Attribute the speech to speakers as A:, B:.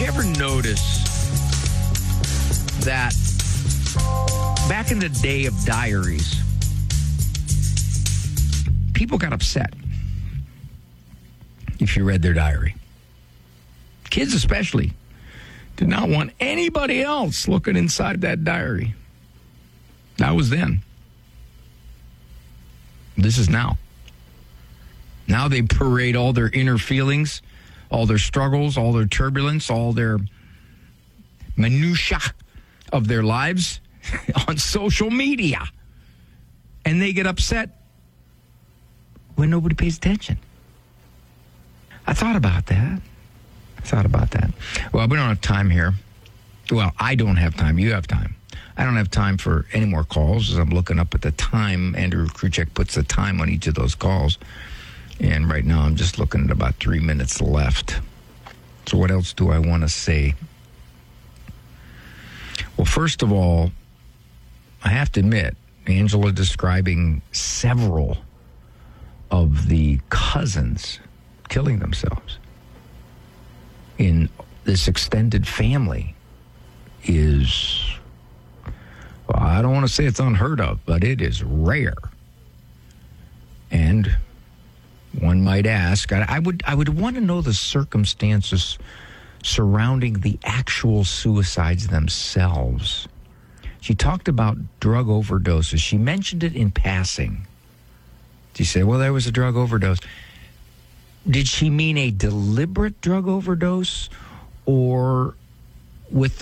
A: you ever notice that back in the day of diaries, people got upset if you read their diary? Kids especially did not want anybody else looking inside that diary. That was then. This is now. Now they parade all their inner feelings, all their struggles, all their turbulence, all their minutiae of their lives on social media. And they get upset when nobody pays attention. I thought about that. Well, we don't have time here. Well, I don't have time. You have time. I don't have time for any more calls as I'm looking up at the time. Andrew Kruchek puts the time on each of those calls. And right now I'm just looking at about 3 minutes left. So what else do I want to say? Well, first of all, I have to admit, Angela describing several of the cousins killing themselves in this extended family is, well, I don't want to say it's unheard of, but it is rare. And one might ask, I would want to know the circumstances surrounding the actual suicides themselves. She talked about drug overdoses. She mentioned it in passing. She said, well, there was a drug overdose. Did she mean a deliberate drug overdose, or with